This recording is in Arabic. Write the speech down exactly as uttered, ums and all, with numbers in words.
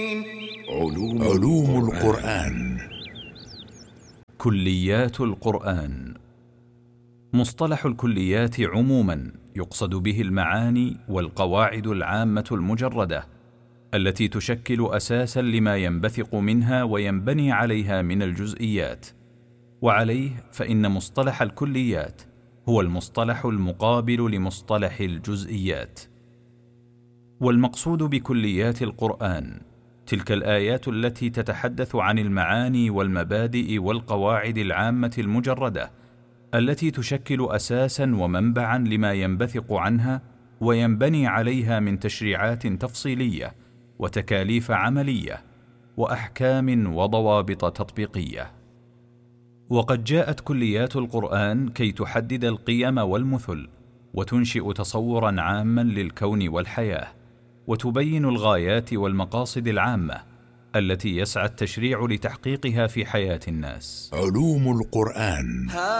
علوم, علوم القرآن. كليات القرآن. مصطلح الكليات عموما يقصد به المعاني والقواعد العامة المجردة التي تشكل أساسا لما ينبثق منها وينبني عليها من الجزئيات، وعليه فإن مصطلح الكليات هو المصطلح المقابل لمصطلح الجزئيات. والمقصود بكليات القرآن تلك الآيات التي تتحدث عن المعاني والمبادئ والقواعد العامة المجردة التي تشكل أساسا ومنبعا لما ينبثق عنها وينبني عليها من تشريعات تفصيلية وتكاليف عملية وأحكام وضوابط تطبيقية. وقد جاءت كليات القرآن كي تحدد القيم والمثل وتنشئ تصورا عاما للكون والحياة، وتبين الغايات والمقاصد العامة التي يسعى التشريع لتحقيقها في حياة الناس. علوم القرآن.